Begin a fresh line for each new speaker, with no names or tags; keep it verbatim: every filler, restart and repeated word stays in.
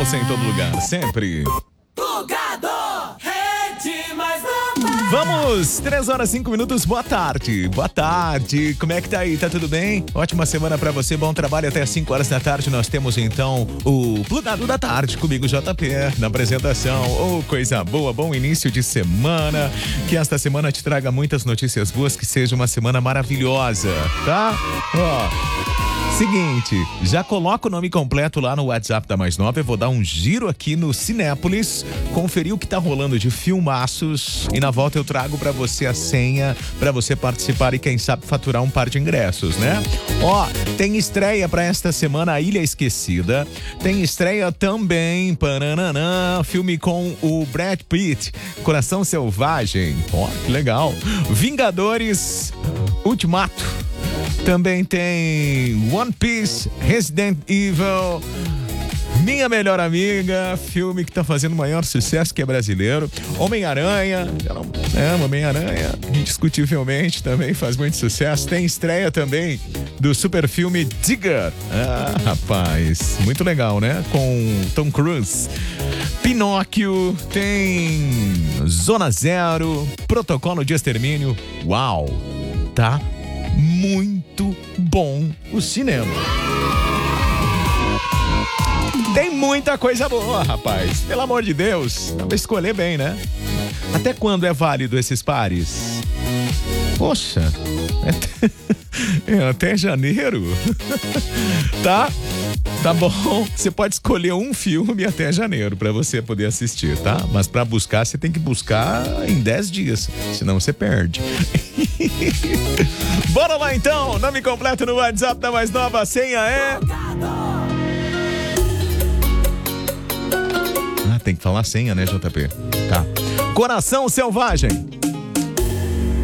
você em todo lugar, sempre.
Plugado, rede mais nova.
Vamos, três horas, cinco minutos, boa tarde, boa tarde, como é que tá aí, tá tudo bem? Ótima semana pra você, bom trabalho, até as cinco horas da tarde nós temos então o Plugado da Tarde, comigo J P, na apresentação, oh, coisa boa, bom início de semana, que esta semana te traga muitas notícias boas, que seja uma semana maravilhosa, tá? Ó... Seguinte, já coloca o nome completo lá no WhatsApp da Mais Nova. Eu vou dar um giro aqui no Cinépolis, conferir o que tá rolando de filmaços e na volta eu trago pra você a senha pra você participar e quem sabe faturar um par de ingressos, né? Ó, tem estreia pra esta semana A Ilha Esquecida. Tem estreia também, pananana, filme com o Brad Pitt, Coração Selvagem. Ó, que legal. Vingadores Ultimato. Também tem One Piece, Resident Evil, Minha Melhor Amiga, filme que tá fazendo o maior sucesso, que é brasileiro. Homem-Aranha, eu não amo Homem-Aranha, indiscutivelmente também faz muito sucesso. Tem estreia também do super filme Digger. Ah, rapaz, muito legal, né? Com Tom Cruise. Pinóquio, tem Zona Zero, Protocolo de Extermínio. Uau, tá muito bom o cinema. Tem muita coisa boa, rapaz. Pelo amor de Deus, dá pra escolher bem, né? Até quando é válido esses pares? Poxa, é até, é até janeiro. Tá? Tá bom, você pode escolher um filme até janeiro pra você poder assistir, tá? Mas pra buscar, você tem que buscar em dez dias, senão você perde. Bora lá então, nome completo no WhatsApp da Mais Nova, a senha é... Ah, tem que falar a senha, né, J P? Tá. Coração Selvagem.